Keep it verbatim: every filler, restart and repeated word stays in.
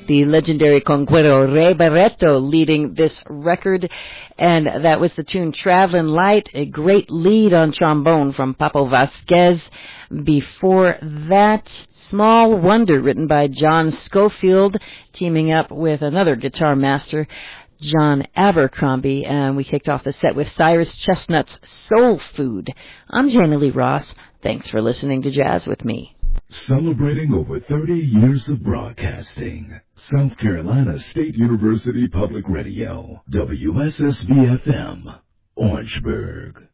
The legendary conguero Ray Barreto leading this record, and that was the tune Travelin' Light, a great lead on trombone from Papo Vasquez. Before that, Small Wonder, written by John Schofield, teaming up with another guitar master, John Abercrombie, and we kicked off the set with Cyrus Chestnut's Soul Food. I'm Jana Lee Ross. Thanks for listening to Jazz with me. Celebrating over thirty years of broadcasting. South Carolina State University Public Radio, W S S B F M, Orangeburg.